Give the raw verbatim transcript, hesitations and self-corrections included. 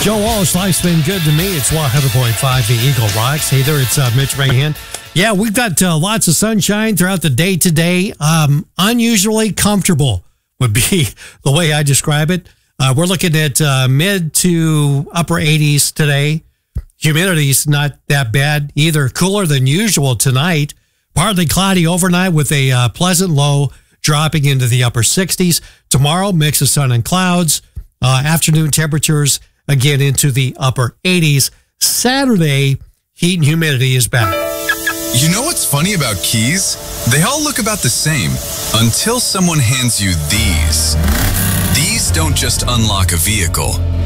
Joe Walsh, life's been good to me. It's one hundred point five The Eagle Rocks. Hey there, it's uh, Mitch Rahan. Yeah, we've got uh, lots of sunshine throughout the day today. Um, unusually comfortable would be the way I describe it. Uh, we're looking at uh, mid to upper eighties today. Humidity's not that bad either. Cooler than usual tonight. Partly cloudy overnight with a uh, pleasant low dropping into the upper sixties. Tomorrow, mix of sun and clouds. Uh, afternoon temperatures again into the upper eighties. Saturday, heat and humidity is back. You know what's funny about keys? They all look about the same until someone hands you these. These don't just unlock a vehicle.